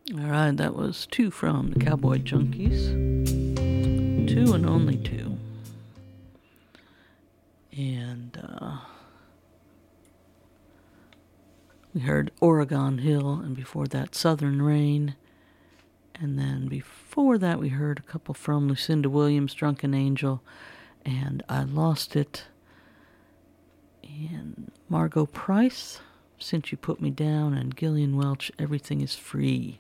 All right, that was two from the Cowboy Junkies. Two and only two. And we heard Oregon Hill, and before that Southern Rain. And then before that we heard a couple from Lucinda Williams, Drunken Angel, and I Lost It. And Margot Price, Since You Put Me Down, and Gillian Welch, Everything Is Free.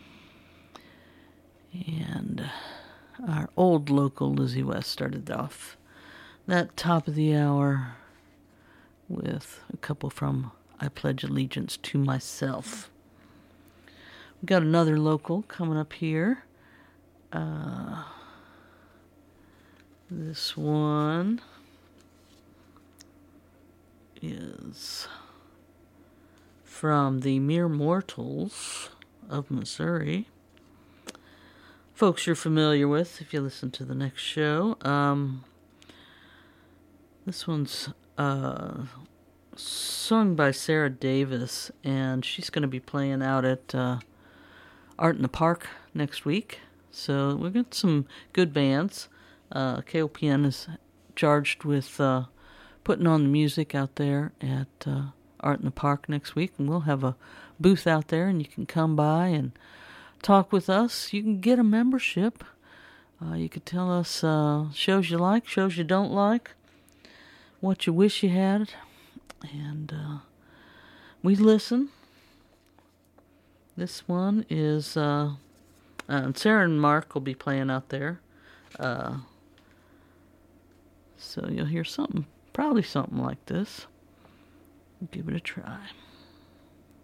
And our old local Lizzie West started off that top of the hour with a couple from I Pledge Allegiance to Myself. We got another local coming up here. This one is from the Mere Mortals of Missouri. Folks you're familiar with if you listen to the next show. This one's sung by Sarah Davis, and she's going to be playing out at Art in the Park next week. So we've got some good bands. KOPN is charged with putting on the music out there at Art in the Park next week, and we'll have a booth out there, and you can come by and talk with us. You can get a membership. You could tell us shows you like, shows you don't like, what you wish you had, and we listen. This one is Sarah and Mark will be playing out there, so you'll hear something, probably something like this. Give it a try.